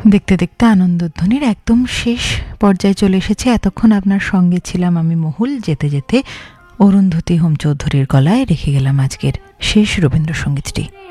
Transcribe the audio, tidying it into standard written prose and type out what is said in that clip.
দেখতে দেখতে আনন্দধ্বনির একদম শেষ পর্যায়ে চলে এসেছে। এতক্ষণ আপনার সঙ্গে ছিলাম আমি মহুল। যেতে যেতে অরুন্ধতী হোম চৌধুরীর গলায় রেখে গেলাম আজকের শেষ রবীন্দ্রসঙ্গীতটি।